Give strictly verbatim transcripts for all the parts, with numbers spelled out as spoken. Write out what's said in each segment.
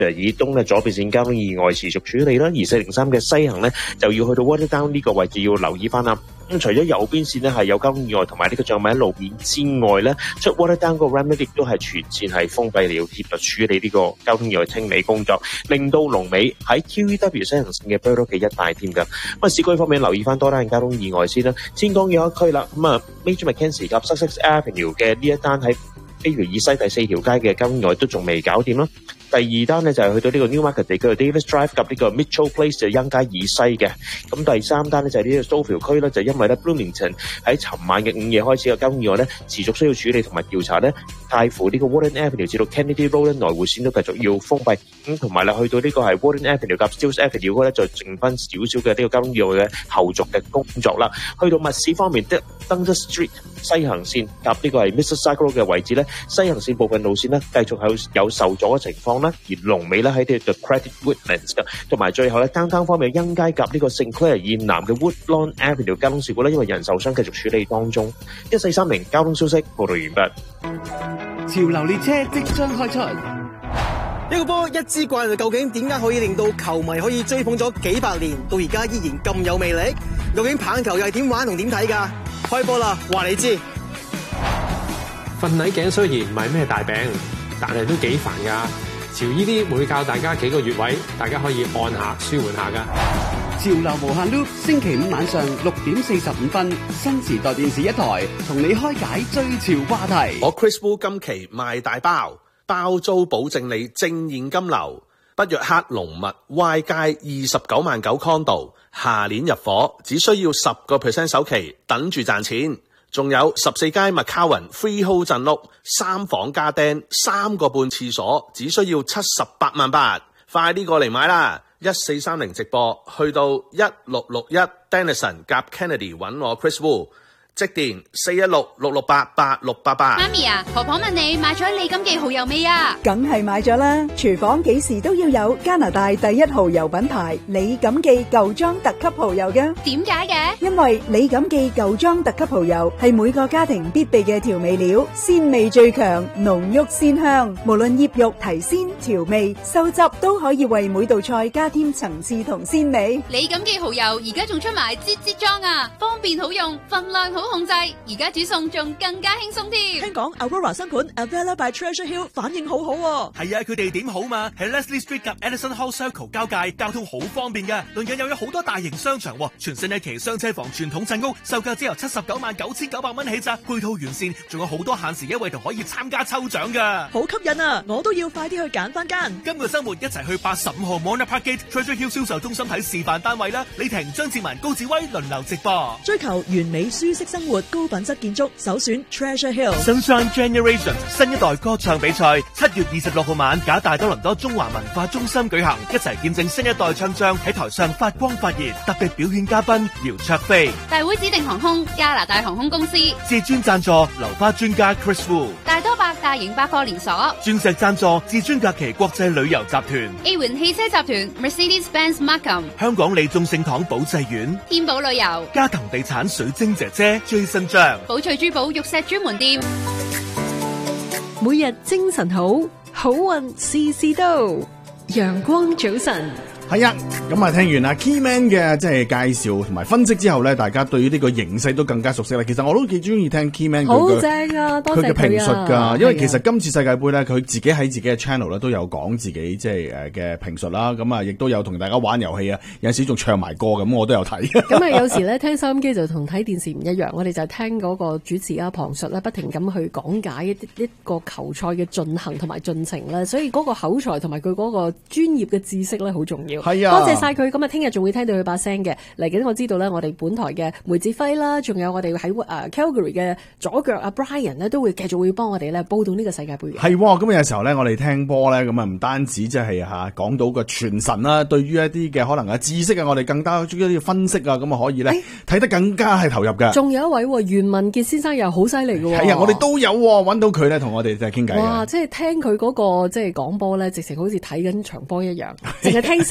以東咧左邊線交通意外持續處理啦，而四零三嘅西行咧就要去到 Waterdown 呢個位置要留意翻啦。咁除咗右邊線咧係有交通意外同埋呢個障礙喺路面之外咧，出 Waterdown 個 Ram 亦都係全線係封閉了，協助處理呢個交通意外清理工作，令到龍尾喺 T V W 西行線嘅 Burdock 嘅一帶添㗎。咁啊，市區方面留意翻多單交通意外先啦。先講有一區啦，咁啊 Major Mackenzie 及 Sussex Avenue 嘅呢一單喺飛魚以西第四條街嘅交通意外都仲未搞掂啦。第二單咧就係去到呢個 Newmarket 地區嘅 Davis Drive 及呢個 Mitchell Place 就係恩街以西嘅。咁第三單咧就係呢個 Stouffville區咧，就因為咧 Bloomington 喺尋晚嘅午夜開始嘅交通意外咧，持續需要處理同埋調查咧，介乎呢個 Warden Avenue 至到 Kennedy Road 來回線都繼續要封閉。咁同埋啦，去到呢個係 Warden Avenue 及 Steeles Avenue 咧，就剩翻少少嘅呢個交通意外嘅後續嘅工作啦。去到密市方面，的 Dundas Street 西行線及呢個係 Mississauga Road 嘅位置咧，西行線部分路線咧繼續有有受阻嘅情況啦。而龍尾咧喺啲 The Credit Woodlands 嘅，同埋最後咧，downtown方面恩街及呢個 Sinclair 以南嘅 Woodlawn Avenue 交通事故咧，因為人受傷繼續處理當中。一四三零交通消息報道完畢。 潮流列車即將開出， 一個波一支怪，究竟點解可以令到球迷可以追捧咗幾百年，到而家依然咁有魅力？究竟棒球又係點玩同點睇㗎？開波啦，話你知。 瞓捩頸雖然唔係咩大病，但係都幾煩㗎。潮依啲會教大家幾個穴位，大家可以按下舒緩下㗎。 潮流無限 loop， 星期五晚上六點四十五分，新時代電視一台，同你開解追潮話題。 我 Chris Wu 今期賣大包，包租保證你正現金流。北約克龍物 Y 街二十九萬九 condo， 下年入伙，只需要十個 percent 首期，等住賺錢。仲有十四街 McCowan Freehold 鎮屋，三房加釘，三個半廁所，只需要七十八萬八，快啲過嚟買啦！一四三零直播，去到一六六一 Denison 夾 Kennedy 揾我 Chris Wu。即電四一六六六八八六八八。 媽咪啊，婆婆問你買咗李錦記蠔油未啊？ 梗係買咗啦！廚房幾時都要有加拿大第一蠔油品牌李錦記舊裝特級蠔油㗎。 點解嘅？因為李錦記舊裝特級蠔油係每個家庭必備嘅調味料，鮮味最強，濃郁鮮香。無論醃肉、提鮮、調味、收汁，都可以為每道菜加添層次同鮮味。 李錦記蠔油而家仲出埋擠擠裝啊，方便好用，份量好控制，而家煮餸仲更加輕鬆添。 聽講 Aurora 新盤 Avella by Treasure Hill 反應好好喎。 係啊，佢哋點好嘛？喺 Leslie Street 及 Edison Hall Circle 交界，交通好方便嘅。鄰近又有好多大型商場，全新一期雙車房傳統鎮屋，售價只由七十九萬九千九百蚊起咋，配套完善，仲有好多限時優惠同可以參加抽獎噶。 好吸引啊！我都要快啲去揀翻間。 今個周末一齊去八十五號 Mona Park Gate Treasure Hill 銷售中心睇示範單位啦！李婷、張志文、高志威輪流直播。 追求完美舒適生活，高品質建築，首選 Treasure Hill。 Sunshine Generation 新一代歌唱比賽七月二十六號晚，假大多倫多中華文化中心舉行，一齊見證新一代唱將喺台上發光發熱。特別表演嘉賓姚焯菲， 大會指定航空加拿大航空公司， 至尊贊助流花專家 Chris Wu， 大多百大型百貨連鎖， 鑽石贊助至尊假期國際旅遊集團， A 環汽車集團 Mercedes-Benz Markham， 香港利眾聖堂保濟院， 天寶旅遊， 嘉騰地產水晶姐姐最新張， 寶翠珠寶玉石專門店。 每日精神好，好運事事到，陽光早晨。 係啊，咁啊聽完阿 Keyman 嘅即係介紹同埋分析之後咧，大家對於呢個形勢都更加熟悉啦。其實我都幾中意聽 Keyman 佢好正啊，多謝佢啊， 佢嘅評述噶。因為其實今次世界盃咧，佢自己喺自己嘅 channel 咧都有講自己即係誒嘅評述啦。咁啊，亦都有同大家玩遊戲啊，有陣時仲唱埋歌咁，我都有睇。 咁啊，有時咧聽收音機就同睇電視唔一樣，我哋就聽嗰個主持啊旁述咧，不停咁去講解一一個球賽嘅進行同埋進程咧，所以嗰個口才同埋佢嗰個專業嘅知識咧好重要。 係啊， 多謝晒佢。咁啊，聽日仲會聽到佢把聲嘅。嚟緊我知道咧，我哋本台嘅梅志輝啦，仲有我哋喺誒 Calgary 嘅左腳阿 Brian 咧，都會繼續會幫我哋咧報道呢個世界盃嘅。 係喎，咁有時候咧，我哋聽波咧，咁啊唔單止即係嚇講到個傳神啦，對於一啲嘅可能嘅知識啊，我哋更加中意啲分析啊，咁啊可以咧睇得更加係投入嘅。 仲有一位袁文傑先生又好犀利嘅喎。 係啊，我哋都有揾到佢咧，同我哋就係傾偈。 哇！即係聽佢嗰個即係講波咧，直情好似睇緊場波一樣，淨係聽聲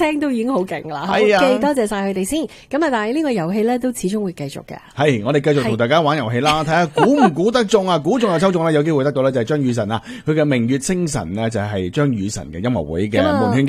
聲都已經好勁啦。好， 係啊記多謝晒佢哋先。咁啊，但係呢個遊戲咧都始終會繼續嘅。 係，我哋繼續同大家玩遊戲啦，睇下估唔估得中啊？估中就抽中啦，有機會得到咧就係張雨晨啊，佢嘅明月星辰呢，就係張雨晨嘅音樂會嘅門圈。